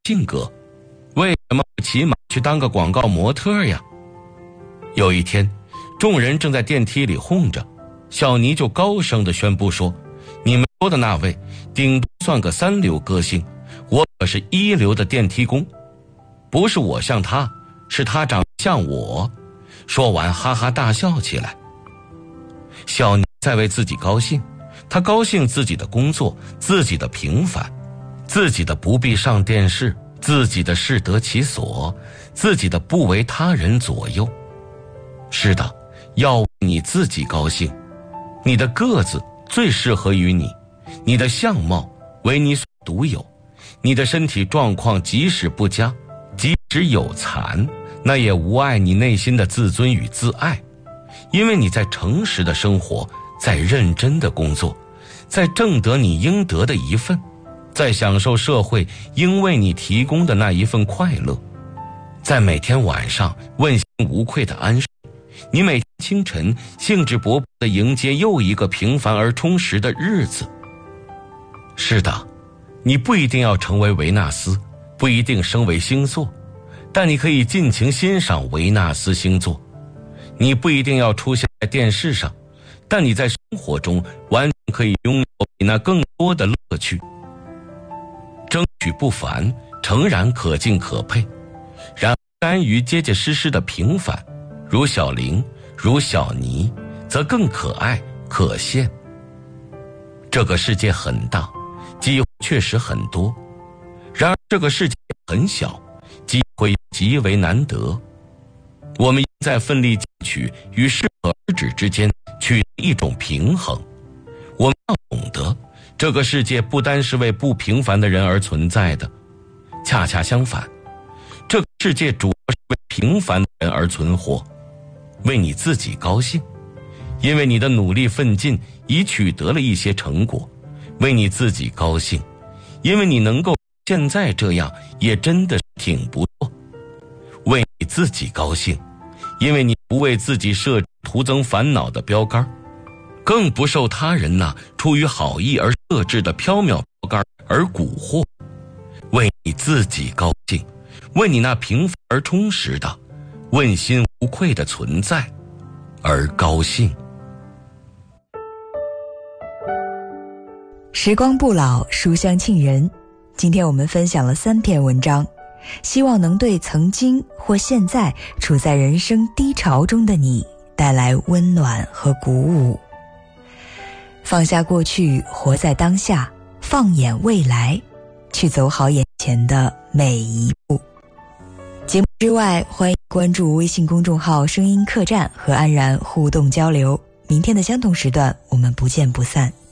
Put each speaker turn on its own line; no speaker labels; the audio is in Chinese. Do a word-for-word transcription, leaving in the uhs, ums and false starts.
性格，为什么不起码去当个广告模特呀？有一天，众人正在电梯里哄着，小尼就高声地宣布说：你们说的那位顶多算个三流歌星，我可是一流的电梯工。不是我像他，是他长得像我。说完哈哈大笑起来。小尼在为自己高兴，他高兴自己的工作，自己的平凡，自己的不必上电视，自己的适得其所，自己的不为他人左右。是的，要为你自己高兴。你的个子最适合于你，你的相貌为你所独有，你的身体状况即使不佳，即使有残，那也无碍你内心的自尊与自爱。因为你在诚实的生活，在认真的工作，在挣得你应得的一份，在享受社会应为你提供的那一份快乐，在每天晚上问心无愧的安睡，你每天清晨兴致勃勃地迎接又一个平凡而充实的日子。是的，你不一定要成为维纳斯，不一定升为星座，但你可以尽情欣赏维纳斯星座。你不一定要出现在电视上，但你在生活中完全可以拥有比那更多的乐趣。争取不凡，诚然可敬可佩，然而甘于结结实实的平凡，如小玲，如小尼，则更可爱可羡。这个世界很大，机会确实很多，然而这个世界很小，机会极为难得。我们应在奋力进取与适可而止之间取得一种平衡。我们要懂得，这个世界不单是为不平凡的人而存在的，恰恰相反，这个世界主要是为平凡的人而存活。为你自己高兴，因为你的努力奋进已取得了一些成果；为你自己高兴，因为你能够现在这样也真的挺不错；为你自己高兴，因为你不为自己设置徒增烦恼的标杆，更不受他人那出于好意而设置的缥缈标杆而蛊惑。为你自己高兴，为你那平凡而充实的问心无愧的存在而高兴。
时光不老，书香沁人。今天我们分享了三篇文章，希望能对曾经或现在处在人生低潮中的你带来温暖和鼓舞。放下过去，活在当下，放眼未来，去走好眼前的每一步。节目之外，欢迎关注微信公众号声音客栈和安然互动交流。明天的相同时段，我们不见不散。